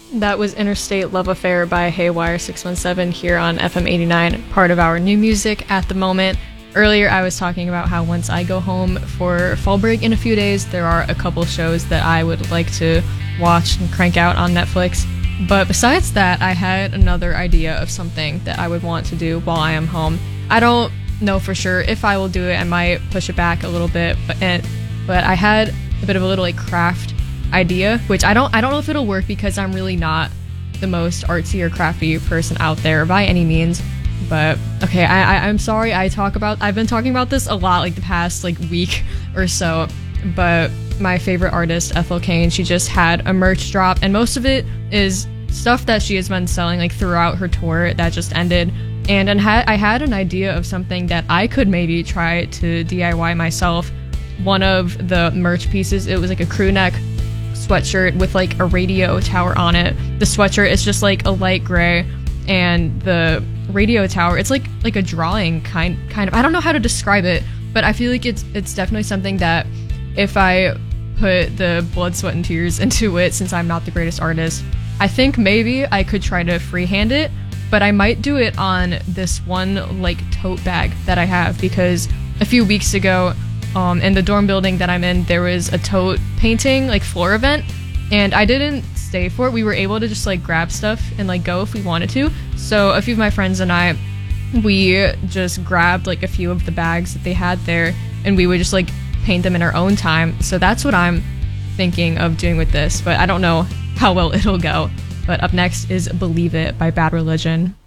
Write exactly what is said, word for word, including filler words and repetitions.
That was Interstate Love Affair by Haywire six one seven here on F M eighty-nine, part of our new music at the moment. Earlier I was talking about how once I go home for fall break in a few days, there are a couple shows that I would like to watch and crank out on Netflix. But besides that, I had another idea of something that I would want to do while I am home. I don't know for sure if I will do it. I might push it back a little bit, but and, but I had a bit of a little like craft idea, which I don't I don't know if it'll work because I'm really not the most artsy or crafty person out there by any means. But okay, I, I I'm sorry I talk about I've been talking about this a lot like the past like week or so. But my favorite artist, Ethel Cain, she just had a merch drop, and most of it is stuff that she has been selling like throughout her tour that just ended. And, and ha- I had an idea of something that I could maybe try to D I Y myself. One of the merch pieces, it was like a crew neck sweatshirt with like a radio tower on it. The sweatshirt is just like a light gray, and the radio tower, it's like like a drawing kind kind of. I don't know how to describe it, but I feel like it's it's definitely something that if I put the blood, sweat, and tears into it, since I'm not the greatest artist, I think maybe I could try to freehand it. But I might do it on this one like tote bag that I have, because a few weeks ago, um, in the dorm building that I'm in, there was a tote painting like floor event, and I didn't stay for it. We were able to just like grab stuff and like go if we wanted to. So a few of my friends and I, we just grabbed like a few of the bags that they had there, and we would just like paint them in our own time. So that's what I'm thinking of doing with this, but I don't know how well it'll go. But up next is Believe It by Bad Religion.